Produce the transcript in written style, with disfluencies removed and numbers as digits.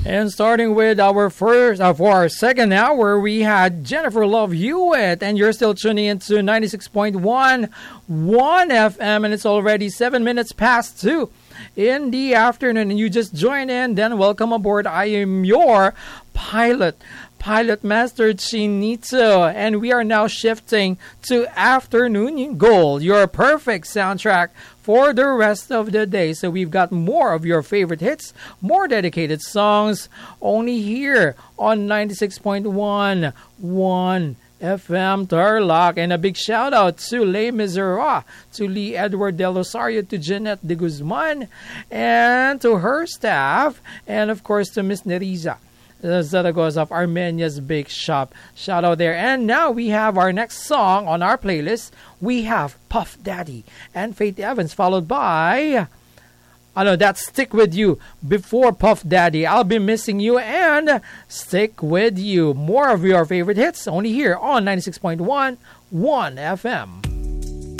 And starting with our first, for our second hour, we had Jennifer Love Hewitt, and you're still tuning into 96.1 1 FM, and it's already 7 minutes past 2 in the afternoon, and you just joined in, then welcome aboard. I am your pilot Master Chinito, and we are now shifting to Afternoon Gold, your perfect soundtrack for the rest of the day. So we've got more of your favorite hits, more dedicated songs, only here on 96.1 1 FM Tarlac. And a big shout out to Les Miserables, to Lee Edward Del Rosario, to Jeanette de Guzman, and to her staff, and of course to Miss Nerissa Zaragoza of Armenia's Bake Shop. Shout out there. And now we have our next song on our playlist. We have Puff Daddy and Faith Evans, followed by that's Stick With You. Before Puff Daddy, I'll Be Missing You and Stick With You. More of your favorite hits only here on 96.1 1 FM.